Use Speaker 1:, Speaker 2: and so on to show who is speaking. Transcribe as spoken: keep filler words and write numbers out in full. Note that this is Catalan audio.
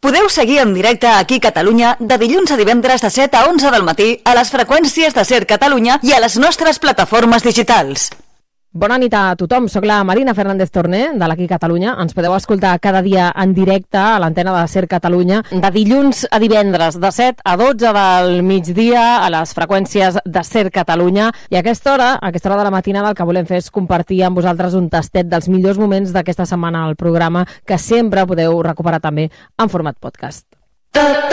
Speaker 1: Podeu seguir en directe aquí a Catalunya de dilluns a divendres de set a onze del matí a les freqüències de Ser Catalunya i a les nostres plataformes digitals.
Speaker 2: Bona nit a tothom, soc la Marina Fernández Torné, de l'Aquí Catalunya. Ens podeu escoltar cada dia en directe a l'antena de Ser Catalunya, de dilluns a divendres, de set a dotze del migdia, a les freqüències de Ser Catalunya. I a aquesta hora, a aquesta hora de la matinada, el que volem fer és compartir amb vosaltres un tastet dels millors moments d'aquesta setmana al programa, que sempre podeu recuperar també en format podcast.